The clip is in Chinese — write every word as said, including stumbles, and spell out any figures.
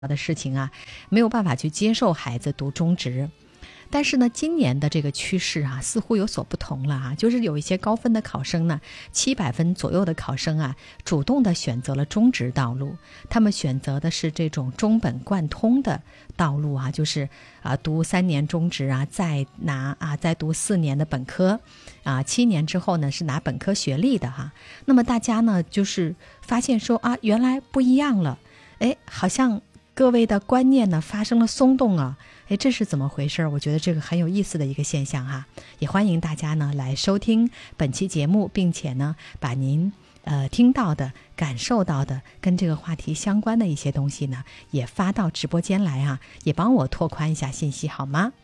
的事情啊，没有办法去接受孩子读中职。但是呢，今年的这个趋势啊，似乎有所不同了啊，就是有一些高分的考生呢，七百分左右的考生啊，主动的选择了中职道路，他们选择的是这种中本贯通的道路啊，就是啊读三年中职啊，再拿啊再读四年的本科啊，七年之后呢是拿本科学历的哈、啊。那么大家呢就是发现说啊，原来不一样了，哎，好像各位的观念呢发生了松动啊。哎，这是怎么回事？我觉得这个很有意思的一个现象哈，也欢迎大家呢来收听本期节目，并且呢把您呃听到的、感受到的跟这个话题相关的一些东西呢，也发到直播间来啊，也帮我拓宽一下信息好吗？